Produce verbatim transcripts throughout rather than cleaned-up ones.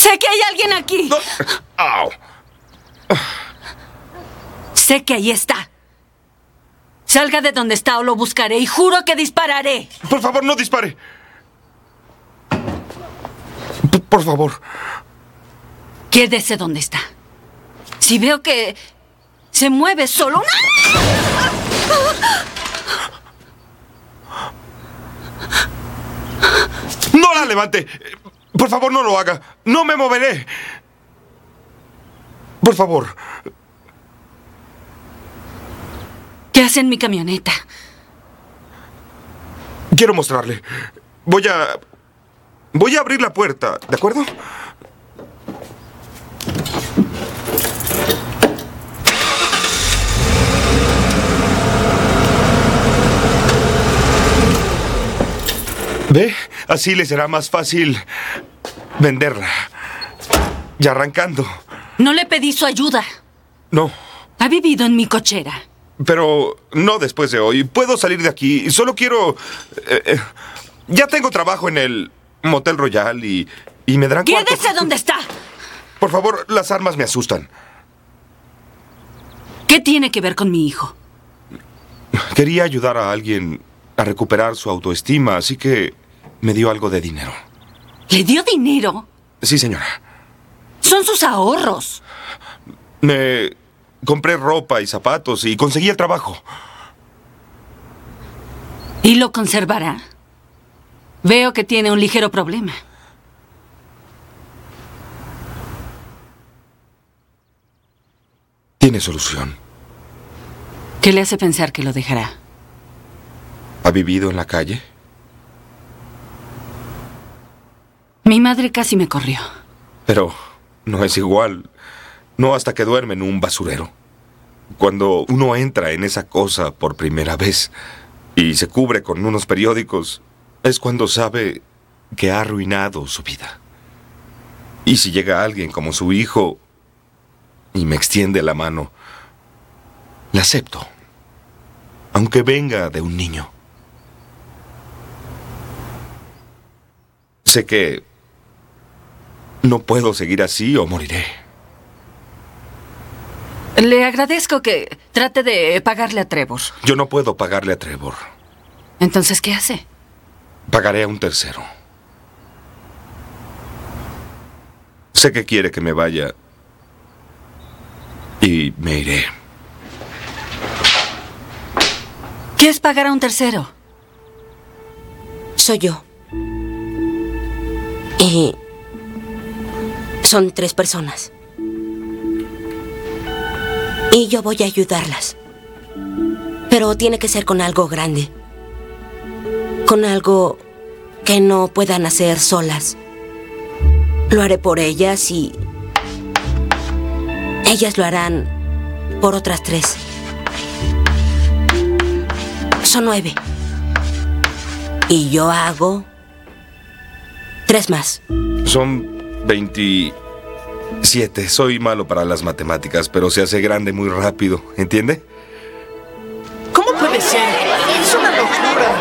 Sé que hay alguien aquí. No. Au. Sé que ahí está. Salga de donde está o lo buscaré y juro que dispararé. Por favor, no dispare. P- por favor. Quédese donde está. Si veo que se mueve solo... ¡No la levante! Por favor, no lo haga. No me moveré. Por favor. ¿Qué hace en mi camioneta? Quiero mostrarle. Voy a... Voy a abrir la puerta, ¿de acuerdo? ¿Ve? Así le será más fácil venderla. Y arrancando. No le pedí su ayuda. No, Ha vivido en mi cochera. pero no después de hoy. Puedo salir de aquí. Solo quiero... eh, eh, ya tengo trabajo en el Motel Royal y, y me darán cuarto. ¡Quédese donde está! Por favor, las armas me asustan. ¿Qué tiene que ver con mi hijo? Quería ayudar a alguien a recuperar su autoestima, así que me dio algo de dinero. ¿Le dio dinero? Sí, señora. Son sus ahorros. Me compré ropa y zapatos y conseguí el trabajo. ¿Y lo conservará? Veo que tiene un ligero problema. Tiene solución. ¿Qué le hace pensar que lo dejará? ¿Ha vivido en la calle? Mi madre casi me corrió. Pero no es igual. No hasta que duerme en un basurero. Cuando uno entra en esa cosa por primera vez y se cubre con unos periódicos, es cuando sabe que ha arruinado su vida. Y si llega alguien como su hijo y me extiende la mano, la acepto, aunque venga de un niño. Sé que no puedo seguir así o moriré. Le agradezco que trate de pagarle a Trevor. Yo no puedo pagarle a Trevor. Entonces, ¿qué hace? Pagaré a un tercero. Sé que quiere que me vaya y me iré. ¿Qué es pagar a un tercero? Soy yo. Y son tres personas. Y yo voy a ayudarlas. Pero tiene que ser con algo grande. Con algo que no puedan hacer solas. Lo haré por ellas y ellas lo harán por otras tres. Son nueve. Y yo hago tres más. Son veintisiete. Soy malo para las matemáticas, pero se hace grande muy rápido. ¿Entiende? ¿Cómo puede ser? Es una locura.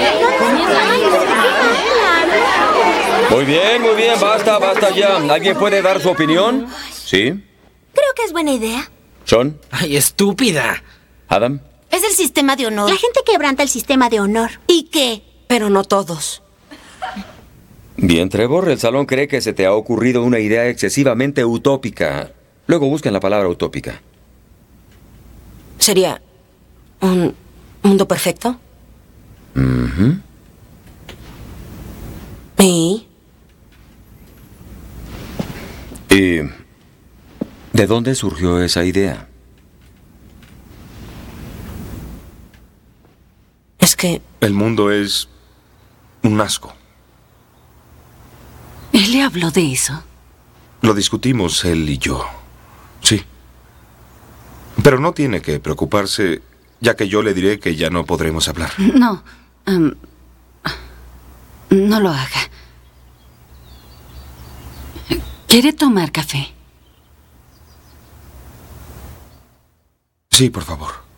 Muy bien, muy bien, basta, basta ya. ¿Alguien puede dar su opinión? ¿Sí? Creo que es buena idea. ¿Sean? Ay, estúpida. ¿Adam? Es el sistema de honor. La gente quebranta el sistema de honor. ¿Y qué? Pero no todos. Bien, Trevor, el salón cree que se te ha ocurrido una idea excesivamente utópica. Luego busquen la palabra utópica. ¿Sería un mundo perfecto? Ujú. ¿Y? ¿Y de dónde surgió esa idea? Es que El mundo es un asco. ¿Él le habló de eso? Lo discutimos él y yo. Sí. Pero no tiene que preocuparse, ya que yo le diré que ya no podremos hablar. No. em, no lo haga. ¿Quiere tomar café? Sí, por favor.